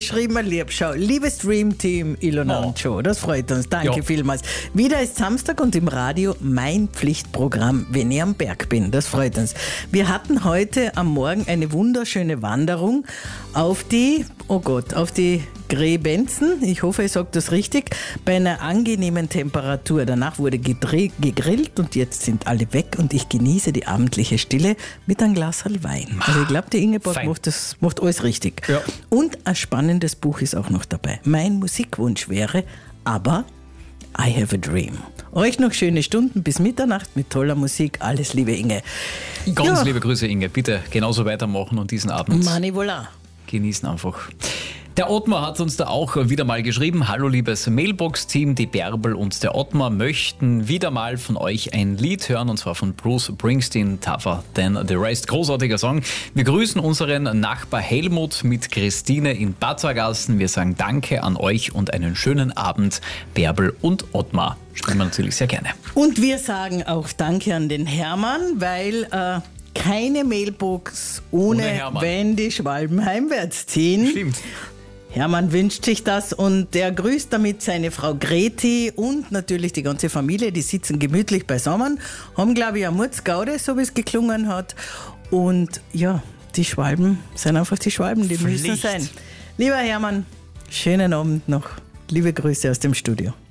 geschrieben, ein Liebschau. Liebes Dreamteam, Ilona und Joe, das freut uns. Danke vielmals. Wieder ist Samstag und im Radio mein Pflichtprogramm, wenn ich am Berg bin. Das freut uns. Wir hatten heute am Morgen eine wunderschöne Wanderung auf die Grebenzen, ich hoffe, ich sage das richtig, bei einer angenehmen Temperatur. Danach wurde gegrillt und jetzt sind alle weg und ich genieße die abendliche Stille mit einem Glas Wein. Also ich glaube, die Ingeborg macht alles richtig. Ja. Und ein spannendes Buch ist auch noch dabei. Mein Musikwunsch wäre aber I Have a Dream. Euch noch schöne Stunden bis Mitternacht mit toller Musik. Alles Liebe, Inge. Ganz liebe Grüße, Inge. Bitte genauso weitermachen und diesen Abend genießen einfach. Der Ottmar hat uns da auch wieder mal geschrieben. Hallo liebes Mailbox-Team, die Bärbel und der Ottmar möchten wieder mal von euch ein Lied hören, und zwar von Bruce Springsteen, Tougher Than the Rest. Großartiger Song. Wir grüßen unseren Nachbar Helmut mit Christine in Bad Sargassen. Wir sagen Danke an euch und einen schönen Abend, Bärbel und Ottmar. Spielen wir natürlich sehr gerne. Und wir sagen auch Danke an den Hermann, weil keine Mailbox ohne wenn die Schwalben heimwärts ziehen. Stimmt. Hermann wünscht sich das und er grüßt damit seine Frau Greti und natürlich die ganze Familie. Die sitzen gemütlich beisammen, haben, glaube ich, eine Mutzgaude, so wie es geklungen hat. Und ja, die Schwalben sind einfach die Schwalben, die müssen sein. Lieber Hermann, schönen Abend noch. Liebe Grüße aus dem Studio.